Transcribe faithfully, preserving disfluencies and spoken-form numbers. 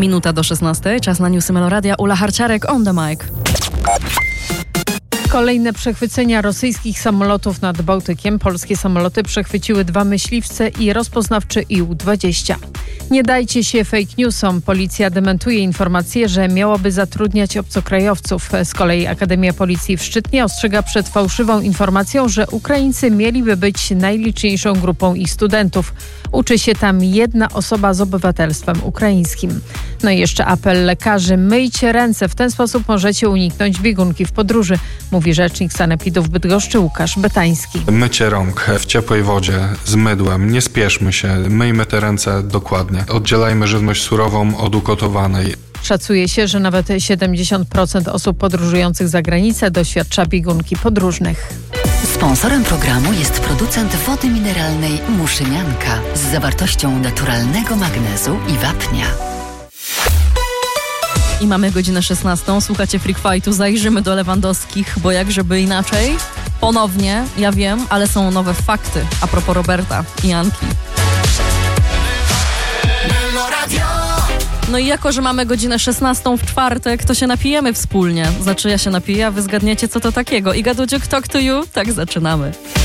Minuta do szesnastej, czas na newsy Meloradia. Ula Harciarek on the mic. Kolejne przechwycenia rosyjskich samolotów nad Bałtykiem. Polskie samoloty przechwyciły dwa myśliwce i rozpoznawczy I U dwadzieścia. Nie dajcie się fake newsom. Policja dementuje informacje, że miałoby zatrudniać obcokrajowców. Z kolei Akademia Policji w Szczytnie ostrzega przed fałszywą informacją, że Ukraińcy mieliby być najliczniejszą grupą ich studentów. Uczy się tam jedna osoba z obywatelstwem ukraińskim. No i jeszcze apel lekarzy. Myjcie ręce. W ten sposób możecie uniknąć biegunki w podróży, mówi rzecznik sanepidu w Bydgoszczy Łukasz Betański. Mycie rąk w ciepłej wodzie, z mydłem. Nie spieszmy się. Myjmy te ręce dokładnie. Oddzielajmy żywność surową od ugotowanej. Szacuje się, że nawet siedemdziesiąt procent osób podróżujących za granicę doświadcza biegunki podróżnych. Sponsorem programu jest producent wody mineralnej Muszynianka z zawartością naturalnego magnezu i wapnia. I mamy godzinę szesnastą. Słuchacie Freak Fightu. Zajrzymy do Lewandowskich, bo jak żeby inaczej. Ponownie, ja wiem, ale są nowe fakty a propos Roberta i Anki. No i jako, że mamy godzinę szesnastą w czwartek, to się napijemy wspólnie. Znaczy ja się napiję, a wy zgadniecie, co to takiego. I Gadudziuk, talk to you? Tak zaczynamy.